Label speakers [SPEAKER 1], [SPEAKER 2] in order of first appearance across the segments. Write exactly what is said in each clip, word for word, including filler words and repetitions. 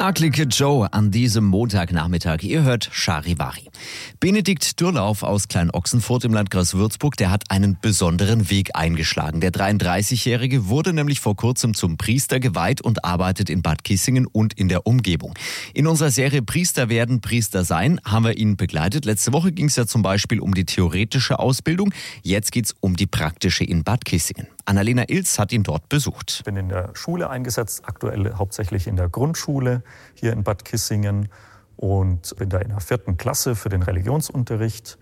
[SPEAKER 1] Ugly Kid Joe an diesem Montagnachmittag. Ihr hört Charivari. Benedikt Dürlauf aus Klein-Ochsenfurt im Landkreis Würzburg, der hat einen besonderen Weg eingeschlagen. Der dreiunddreißigjährige wurde nämlich vor kurzem zum Priester geweiht und arbeitet in Bad Kissingen und in der Umgebung. In unserer Serie Priester werden, Priester sein haben wir ihn begleitet. Letzte Woche ging es ja zum Beispiel um die theoretische Ausbildung. Jetzt geht es um die praktische in Bad Kissingen. Annalena Ilz hat ihn dort besucht.
[SPEAKER 2] Ich bin in der Schule eingesetzt, aktuell hauptsächlich in der Grundschule hier in Bad Kissingen und bin da in der vierten Klasse für den Religionsunterricht.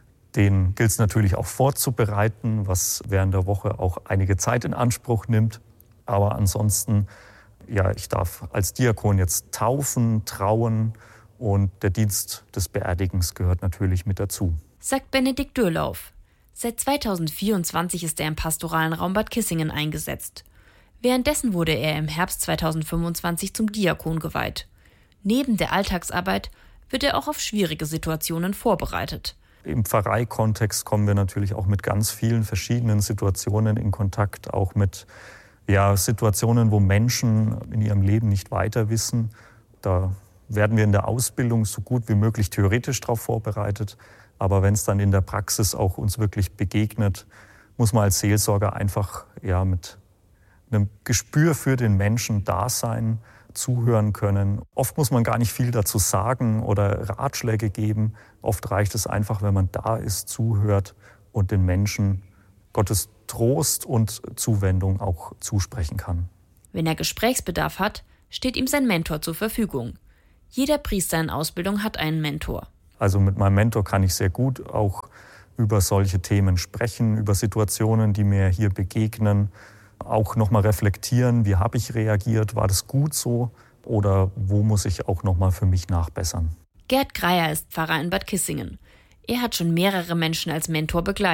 [SPEAKER 2] Den gilt es natürlich auch vorzubereiten, was während der Woche auch einige Zeit in Anspruch nimmt. Aber ansonsten, ja, ich darf als Diakon jetzt taufen, trauen und der Dienst des Beerdigens gehört natürlich mit dazu.
[SPEAKER 3] Sagt Benedikt Dürlauf. Seit zweitausendvierundzwanzig ist er im pastoralen Raum Bad Kissingen eingesetzt. Währenddessen wurde er im Herbst zweitausendfünfundzwanzig zum Diakon geweiht. Neben der Alltagsarbeit wird er auch auf schwierige Situationen vorbereitet.
[SPEAKER 2] Im Pfarreikontext kommen wir natürlich auch mit ganz vielen verschiedenen Situationen in Kontakt, auch mit ja, Situationen, wo Menschen in ihrem Leben nicht weiter wissen. Da werden wir in der Ausbildung so gut wie möglich theoretisch darauf vorbereitet. Aber wenn es dann in der Praxis auch uns wirklich begegnet, muss man als Seelsorger einfach ja, mit einem Gespür für den Menschen da sein, zuhören können. Oft muss man gar nicht viel dazu sagen oder Ratschläge geben. Oft reicht es einfach, wenn man da ist, zuhört und den Menschen Gottes Trost und Zuwendung auch zusprechen kann.
[SPEAKER 3] Wenn er Gesprächsbedarf hat, steht ihm sein Mentor zur Verfügung. Jeder Priester in Ausbildung hat einen Mentor.
[SPEAKER 2] Also mit meinem Mentor kann ich sehr gut auch über solche Themen sprechen, über Situationen, die mir hier begegnen. Auch nochmal reflektieren, wie habe ich reagiert, war das gut so oder wo muss ich auch nochmal für mich nachbessern.
[SPEAKER 3] Gerd Greier ist Pfarrer in Bad Kissingen. Er hat schon mehrere Menschen als Mentor begleitet.